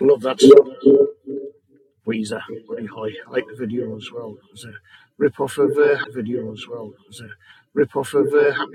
Love that song. Weezer, Buddy Holly. I like the video as well. It was a rip off of Happy